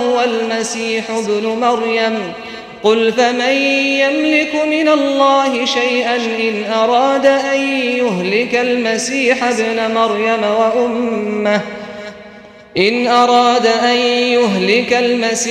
هو المسيح ابن مريم قل فمن يملك من الله شيئا إن أراد أن يهلك المسيح ابن مريم وأمه